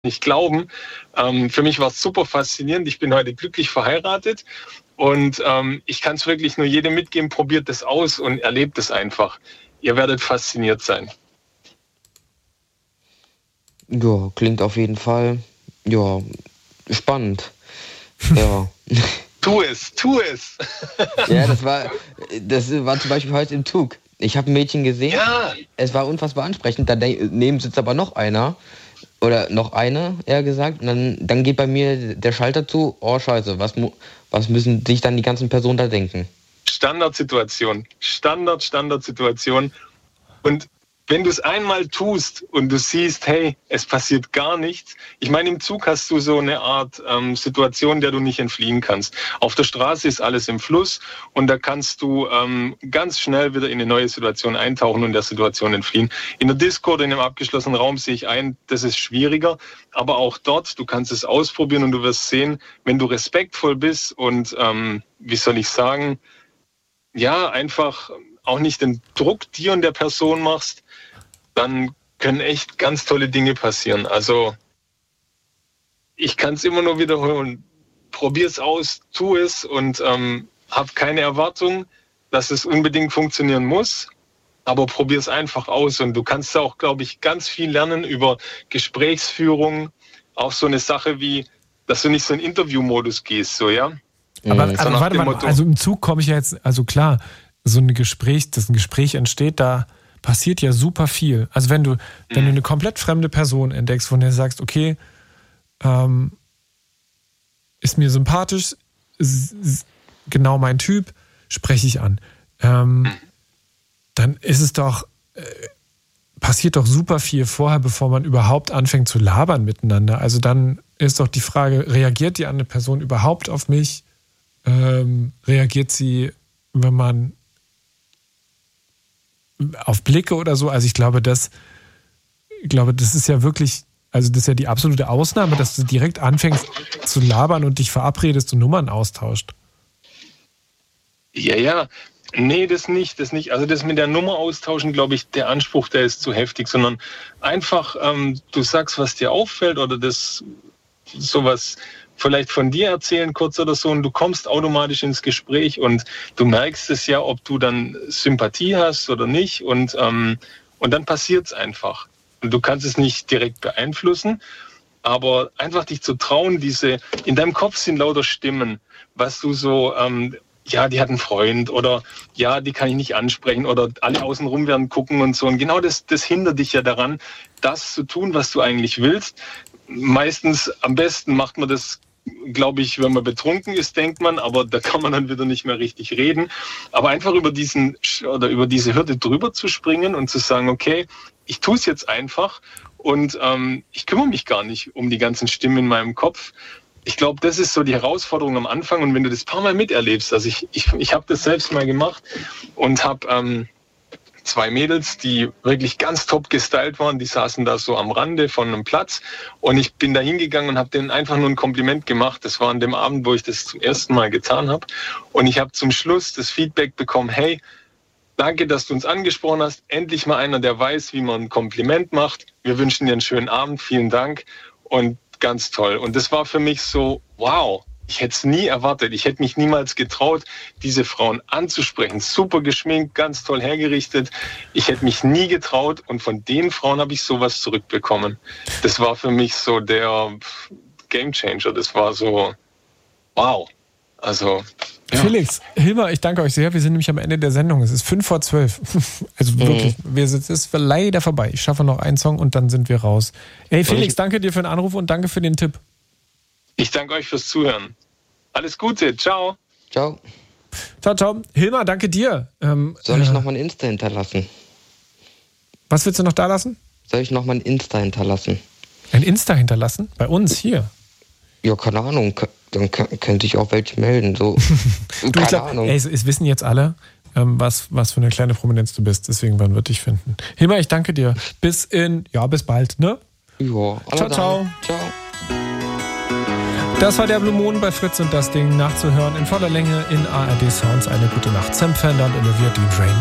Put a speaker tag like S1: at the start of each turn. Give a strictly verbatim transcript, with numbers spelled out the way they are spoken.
S1: nicht glauben. Ähm, für mich war es super faszinierend. Ich bin heute glücklich verheiratet und ähm, ich kann es wirklich nur jedem mitgeben, probiert das aus und erlebt es einfach. Ihr werdet fasziniert sein.
S2: Ja, klingt auf jeden Fall, ja, spannend. Ja.
S1: Tu es, tu es.
S2: Ja, das war, das war zum Beispiel heute im Zug. Ich habe ein Mädchen gesehen,
S1: ja.
S2: Es war unfassbar ansprechend, daneben sitzt aber noch einer, oder noch eine, eher gesagt, und dann, dann geht bei mir der Schalter zu, oh scheiße, was, mu- was müssen sich dann die ganzen Personen da denken?
S1: Standardsituation, Standard, Standardsituation. Und wenn du es einmal tust und du siehst, hey, es passiert gar nichts. Ich meine, im Zug hast du so eine Art ähm, Situation, der du nicht entfliehen kannst. Auf der Straße ist alles im Fluss und da kannst du ähm, ganz schnell wieder in eine neue Situation eintauchen und der Situation entfliehen. In der Disco oder in einem abgeschlossenen Raum sehe ich ein, das ist schwieriger. Aber auch dort, du kannst es ausprobieren und du wirst sehen, wenn du respektvoll bist und, ähm, wie soll ich sagen, ja, einfach auch nicht den Druck dir und der Person machst, dann können echt ganz tolle Dinge passieren. Also ich kann es immer nur wiederholen. Probier es aus, tu es und ähm, hab keine Erwartung, dass es unbedingt funktionieren muss. Aber probier es einfach aus und du kannst auch, glaube ich, ganz viel lernen über Gesprächsführung. Auch so eine Sache wie, dass du nicht so in Interviewmodus gehst, so, ja.
S3: Aber,
S1: Mhm.
S3: aber
S1: So
S3: warte mal, also im Zug komme ich ja jetzt, also klar, so ein Gespräch, dass ein Gespräch entsteht, da passiert ja super viel. Also wenn du, wenn du eine komplett fremde Person entdeckst, von der du sagst, okay, ähm, ist mir sympathisch, ist, ist genau mein Typ, spreche ich an. Ähm, dann ist es doch, äh, passiert doch super viel vorher, bevor man überhaupt anfängt zu labern miteinander. Also dann ist doch die Frage, reagiert die andere Person überhaupt auf mich? Ähm, reagiert sie, wenn man auf Blicke oder so? Also ich glaube, das, ich glaube, das ist ja wirklich, also das ist ja die absolute Ausnahme, dass du direkt anfängst zu labern und dich verabredest und Nummern austauscht.
S1: Ja, ja. Nee, das nicht, das nicht. Also das mit der Nummer austauschen, glaube ich, der Anspruch, der ist zu heftig, sondern einfach, ähm, du sagst, was dir auffällt oder das sowas vielleicht von dir erzählen kurz oder so und du kommst automatisch ins Gespräch und du merkst es ja, ob du dann Sympathie hast oder nicht und, ähm, und dann passiert es einfach. Und du kannst es nicht direkt beeinflussen, aber einfach dich zu trauen, diese, in deinem Kopf sind lauter Stimmen, was du so, ähm, ja, die hat einen Freund oder ja, die kann ich nicht ansprechen oder alle außenrum werden gucken und so. Und genau das, das hindert dich ja daran, das zu tun, was du eigentlich willst. Meistens, am besten macht man das, glaube ich, wenn man betrunken ist, denkt man, aber da kann man dann wieder nicht mehr richtig reden. Aber einfach über diesen oder über diese Hürde drüber zu springen und zu sagen, okay, ich tue es jetzt einfach und ähm, ich kümmere mich gar nicht um die ganzen Stimmen in meinem Kopf. Ich glaube, das ist so die Herausforderung am Anfang und wenn du das ein paar Mal miterlebst, also ich, ich, ich habe das selbst mal gemacht und habe ähm, zwei Mädels, die wirklich ganz top gestylt waren, die saßen da so am Rande von einem Platz und ich bin da hingegangen und habe denen einfach nur ein Kompliment gemacht. Das war an dem Abend, wo ich das zum ersten Mal getan habe und ich habe zum Schluss das Feedback bekommen, hey, danke, dass du uns angesprochen hast, endlich mal einer, der weiß, wie man ein Kompliment macht. Wir wünschen dir einen schönen Abend, vielen Dank und ganz toll. Und das war für mich so, wow, ich hätte es nie erwartet. Ich hätte mich niemals getraut, diese Frauen anzusprechen. Super geschminkt, ganz toll hergerichtet. Ich hätte mich nie getraut und von den Frauen habe ich sowas zurückbekommen. Das war für mich so der Gamechanger. Das war so, wow. Also, ja.
S3: Felix, Hilmar, ich danke euch sehr. Wir sind nämlich am Ende der Sendung. Es ist fünf vor zwölf. Also wirklich, wir sind, es ist leider vorbei. Ich schaffe noch einen Song und dann sind wir raus. Hey Felix, danke dir für den Anruf und danke für den Tipp.
S1: Ich danke euch fürs Zuhören. Alles Gute, ciao.
S2: Ciao.
S3: Ciao, ciao. Hilmar, danke dir. Ähm,
S2: Soll ich
S3: äh,
S2: noch mal ein Insta hinterlassen?
S3: Was willst du noch da lassen?
S2: Soll ich noch mal ein Insta hinterlassen?
S3: Ein Insta hinterlassen? Bei uns hier?
S2: Ja, keine Ahnung. Dann könnte ich auch welche melden. So.
S3: Du,
S2: keine
S3: glaub,
S2: Ahnung.
S3: Ey, es, es wissen jetzt alle, ähm, was, was für eine kleine Prominenz du bist. Deswegen werden wir dich finden. Hilmar, ich danke dir. Bis in, ja, bis bald, ne?
S2: Ja,
S3: ciao, ciao.
S2: Ciao.
S3: Das war der Blue Moon bei Fritz und das Ding nachzuhören in voller Länge in A R D Sounds. Eine gute Nacht. Sam Fender und Olivia Dean Rain.